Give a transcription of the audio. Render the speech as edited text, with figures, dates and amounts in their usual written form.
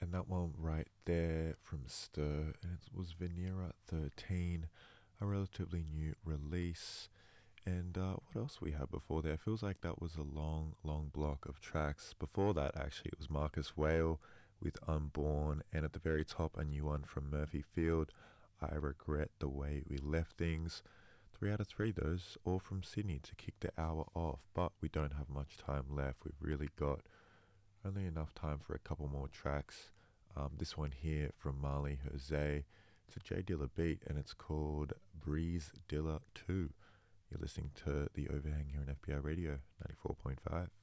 And that one right there from Stir, and it was Venera 13, a relatively new release. And what else we had before there? It feels like that was a long, long block of tracks. Before that, actually, it was Marcus Whale with Unborn, and at the very top, a new one from Murphy Field, I Regret the Way We Left Things. 3 out of 3, those, all from Sydney to kick the hour off. But we don't have much time left. We've really got only enough time for a couple more tracks. This one here from Marley Jose. It's a J Dilla beat, and it's called Breeze Dilla 2. You're listening to The Overhang here on FBI Radio 94.5.